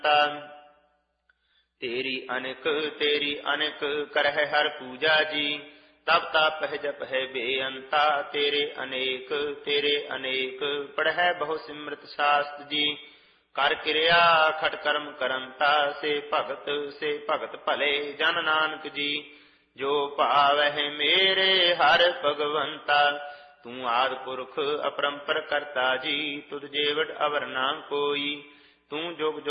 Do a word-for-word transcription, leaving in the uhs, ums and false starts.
तेरी अनेक तेरी अनेक करह हर पूजा जी, तब ताप है जप है बेअंता। तेरे अनेक तेरे अनेक पढ़ै बहु सिमृत शास्त्र जी, कर क्रिया खट कर्म करंता। से भगत से भगत भले जन नानक जी, जो पावह मेरे हर भगवंता। तू आदि पुरख अपरंपर करता जी, तुझ जेवट अवर ना कोई। तू जुग